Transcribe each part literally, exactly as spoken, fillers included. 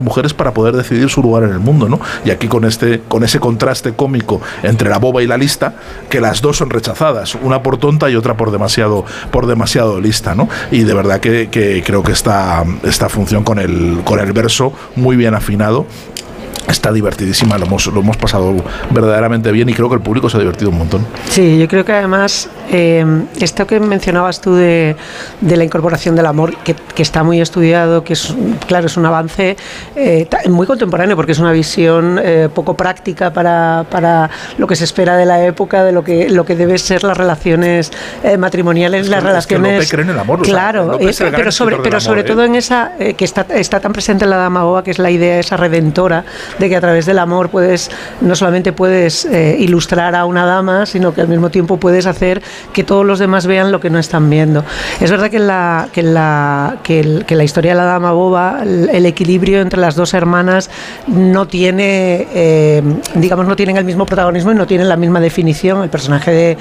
mujeres para poder decidir su lugar en el mundo, ¿no? Y aquí con este con ese contraste cómico entre la boba y la lista, que las dos son rechazadas, una por tonta y otra por demasiado por demasiado lista, ¿no? Y de verdad que, que creo que esta esta función con el con el verso muy bien afinado está divertidísima, lo hemos, lo hemos pasado verdaderamente bien y creo que el público se ha divertido un montón. Sí, yo creo que además eh, esto que mencionabas tú de, de la incorporación del amor, que, que está muy estudiado, que es, claro, es un avance eh, muy contemporáneo porque es una visión eh, poco práctica para, para lo que se espera de la época, de lo que, lo que deben ser las relaciones eh, matrimoniales, es las que, relaciones... Es que Lope cree en el amor, claro, o sea, eh, pero sobre, pero amor, sobre ¿eh? todo en esa, eh, que está, está tan presente en la Dama Boba, que es la idea esa redentora, de que a través del amor puedes, no solamente puedes eh, ilustrar a una dama, sino que al mismo tiempo puedes hacer que todos los demás vean lo que no están viendo. Es verdad que en la, que en la, que el, que la historia de la Dama Boba, el, el equilibrio entre las dos hermanas no tiene, eh, digamos, no tienen el mismo protagonismo y no tienen la misma definición. El personaje de,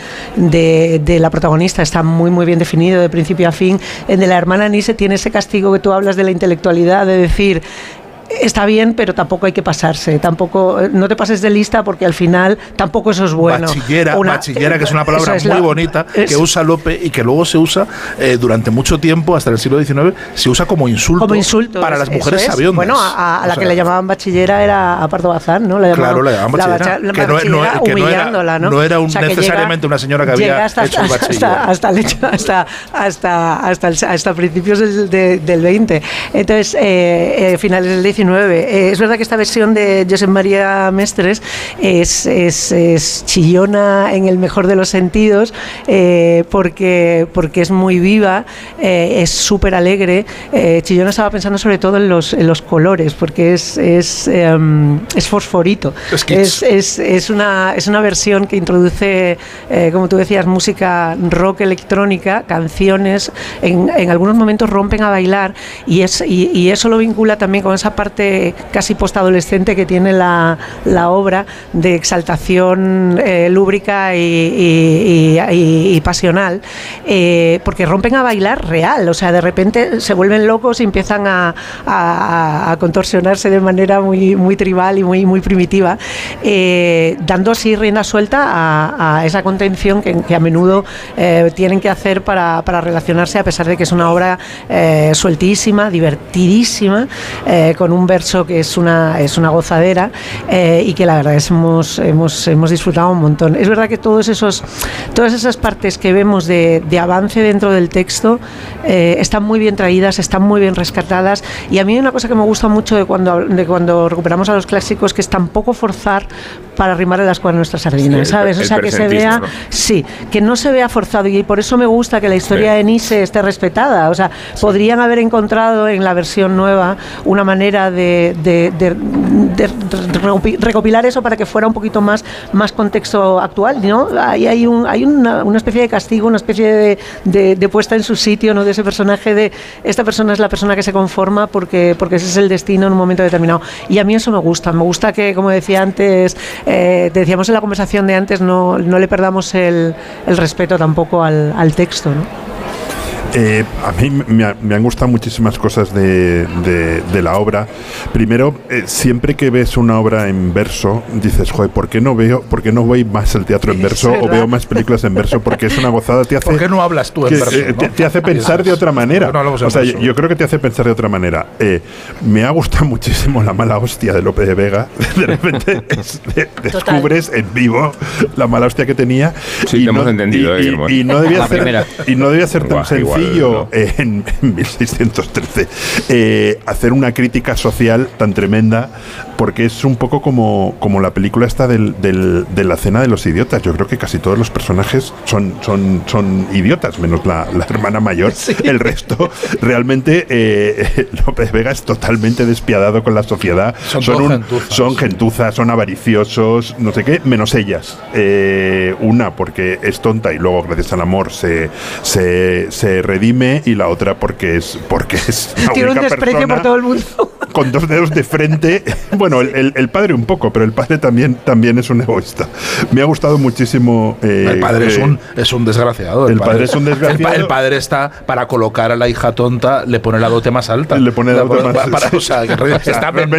de, de la protagonista está muy, muy bien definido de principio a fin. El de la hermana Nise tiene ese castigo que tú hablas de la intelectualidad, de decir... Está bien, pero tampoco hay que pasarse, tampoco no te pases de lista porque al final tampoco eso es bueno. Bachillera, una, bachillera que es una palabra es muy la, bonita es, que usa Lope y que luego se usa eh, durante mucho tiempo, hasta el siglo diecinueve, se usa como insulto, como insulto para es, las mujeres es. sabiondas. Bueno, a, a la o sea, que le llamaban bachillera era a Pardo Bazán, ¿no? La llamaban, claro, la llamaban bachillera. La, que no, bachillera no, que humillándola, no era, ¿no? no era un, o sea, necesariamente llega, una señora que había hasta, hecho el bachiller. Hasta, hasta, el hecho, hasta, hasta, hasta, el, hasta principios del, de, del veinte. Entonces, eh, eh, finales del diecinueve. Eh, es verdad que esta versión de Josep María Mestres es, es, es chillona en el mejor de los sentidos, eh, porque, porque es muy viva, eh, es súper alegre. Eh, chillona estaba pensando sobre todo en los, en los colores, porque es, es, eh, es fosforito. Es, es, es, una, es una versión que introduce, eh, como tú decías, música rock electrónica, canciones, en, en algunos momentos rompen a bailar y, es, y, y eso lo vincula también con esa parte casi postadolescente que tiene la, la obra de exaltación eh, lúbrica y, y, y, y pasional, eh, porque rompen a bailar real, o sea, de repente se vuelven locos y empiezan a, a, a contorsionarse de manera muy, muy tribal y muy, muy primitiva, eh, dando así rienda suelta a, a esa contención que, que a menudo eh, tienen que hacer para, para relacionarse, a pesar de que es una obra eh, sueltísima, divertidísima, eh, con un verso que es una es una gozadera, eh, y que la verdad es hemos, hemos, hemos disfrutado un montón. Es verdad que todos esos, todas esas partes que vemos de, de avance dentro del texto eh, están muy bien traídas, están muy bien rescatadas, y a mí hay una cosa que me gusta mucho de cuando, de cuando recuperamos a los clásicos, que es tampoco forzar para arrimar el ascua a nuestra sardina, sí, ¿sabes? El, o sea, que se vea, ¿no? Sí, que no se vea forzado, y por eso me gusta que la historia sí. de Nise esté respetada. O sea, sí. podrían haber encontrado en la versión nueva una manera de, de, de, de recopilar eso para que fuera un poquito más, más contexto actual, ¿no? Ahí hay, un, hay una, una especie de castigo, una especie de, de, de puesta en su sitio, ¿no? De ese personaje, de esta persona es la persona que se conforma porque, porque ese es el destino en un momento determinado. Y a mí eso me gusta, me gusta que, como decía antes, eh, decíamos en la conversación de antes, no, no le perdamos el, el respeto tampoco al, al texto, ¿no? Eh, a mí me, ha, me han gustado muchísimas cosas de, de, de la obra. Primero, eh, siempre que ves una obra en verso, dices, joder, ¿por qué no veo, por qué no voy más el teatro en verso o veo más películas en verso? Porque es una gozada. Te hace, ¿por qué no hablas tú en que, verso? Eh, ¿no? te, te hace pensar de otra manera. No o sea, yo, yo creo que te hace pensar de otra manera. Eh, me ha gustado muchísimo La mala hostia de Lope de Vega. De repente es, de, descubres en vivo la mala hostia que tenía. Sí, y te no, hemos entendido. Y, eh, y, y no debía ser, y no debía ser tan Buah, sencillo. Igual, ¿no? eh, En, en mil seiscientos trece eh, hacer una crítica social tan tremenda, porque es un poco como, como la película esta del, del, de la cena de los idiotas. Yo creo que casi todos los personajes son, son, son idiotas, menos la, la hermana mayor. Sí. El resto realmente eh, López Vega es totalmente despiadado con la sociedad. Son, son, un, gentuzas. son gentuzas, son avariciosos, no sé qué, menos ellas. Eh, una porque es tonta y luego gracias al amor se, se, se redime, y la otra porque es porque es tiene un desprecio persona, por todo el mundo. con dos dedos de frente. Bueno, el, el, el padre un poco, pero el padre también, también es un egoísta. Me ha gustado muchísimo. Eh, el padre eh, es, un, es un desgraciado. El, el padre, padre es un desgraciado. El, el padre está para colocar a la hija tonta, le pone la dote más alta. Le pone la dote para, más alta. Para, o sea, que está